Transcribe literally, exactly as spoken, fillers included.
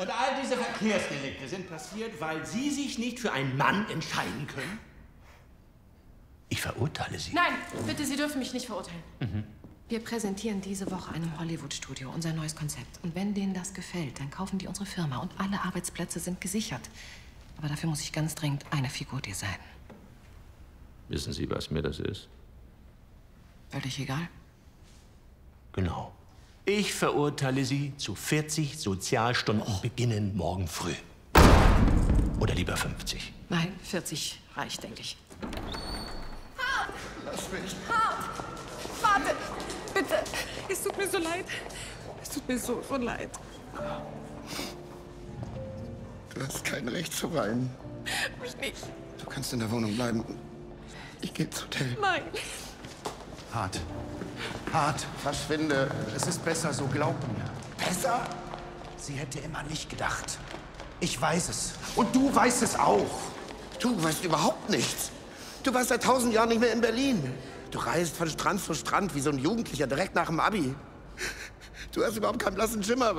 Und all diese Verkehrsdelikte sind passiert, weil Sie sich nicht für einen Mann entscheiden können? Ich verurteile Sie. Nein, bitte, Sie dürfen mich nicht verurteilen. Mhm. Wir präsentieren diese Woche einem Hollywood-Studio unser neues Konzept. Und wenn denen das gefällt, dann kaufen die unsere Firma und alle Arbeitsplätze sind gesichert. Aber dafür muss ich ganz dringend eine Figur designen. Wissen Sie, was mir das ist? Völlig egal. Genau. Ich verurteile Sie zu vierzig Sozialstunden Oh. beginnen morgen früh. Oder lieber fünfzig. Nein, vierzig reicht, denke ich. Lass mich. Warte, bitte. Es tut mir so leid. Es tut mir so, so leid. Du hast kein Recht zu weinen. Mich nicht. Du kannst in der Wohnung bleiben. Ich gehe ins Hotel. Nein. Hart. Hart. Verschwinde. Es ist besser, so glaub mir. Besser? Sie hätte immer nicht gedacht. Ich weiß es. Und du weißt es auch. Du weißt überhaupt nichts. Du warst seit tausend Jahren nicht mehr in Berlin. Du reist von Strand zu Strand wie so ein Jugendlicher direkt nach dem Abi. Du hast überhaupt keinen blassen Schimmer,